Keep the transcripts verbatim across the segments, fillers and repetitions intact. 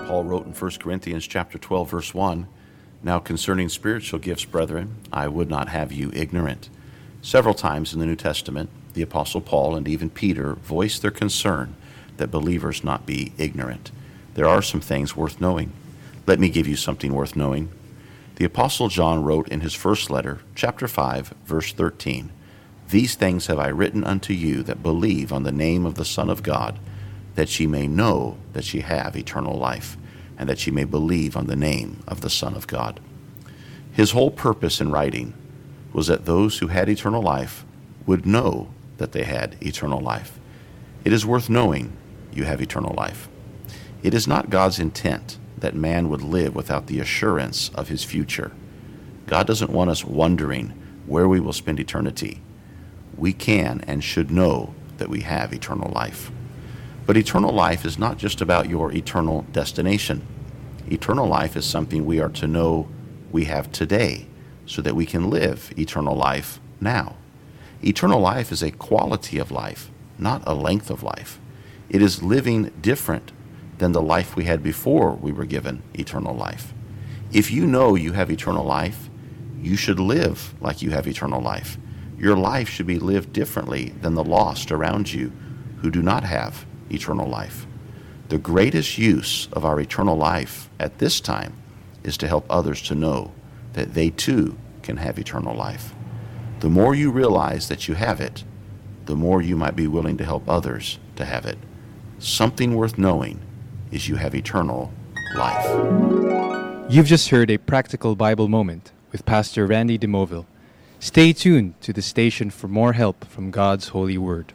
Paul wrote in First Corinthians chapter twelve, verse one, "Now concerning spiritual gifts, brethren, I would not have you ignorant." Several times in the New Testament, the Apostle Paul and even Peter voiced their concern that believers not be ignorant. There are some things worth knowing. Let me give you something worth knowing. The Apostle John wrote in his first letter, chapter five, verse thirteen, "These things have I written unto you that believe on the name of the Son of God, that ye may know that ye have eternal life, and that ye may believe on the name of the Son of God." His whole purpose in writing was that those who had eternal life would know that they had eternal life. It is worth knowing you have eternal life. It is not God's intent that man would live without the assurance of his future. God doesn't want us wondering where we will spend eternity. We can and should know that we have eternal life. But eternal life is not just about your eternal destination. Eternal life is something we are to know we have today so that we can live eternal life now. Eternal life is a quality of life, not a length of life. It is living different than the life we had before we were given eternal life. If you know you have eternal life, you should live like you have eternal life. Your life should be lived differently than the lost around you who do not have eternal life. The greatest use of our eternal life at this time is to help others to know that they too can have eternal life. The more you realize that you have it, the more you might be willing to help others to have it. Something worth knowing is you have eternal life. You've just heard a practical Bible moment with Pastor Randy DeMoville. Stay tuned to the station for more help from God's holy word.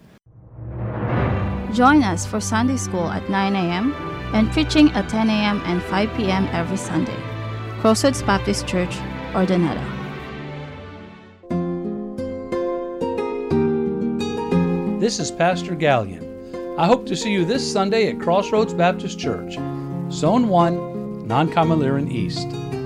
Join us for Sunday School at nine a.m. and preaching at ten a.m. and five p.m. every Sunday. Crossroads Baptist Church, Ordoneta. This is Pastor Gallion. I hope to see you this Sunday at Crossroads Baptist Church, Zone one, Noncamaliran East.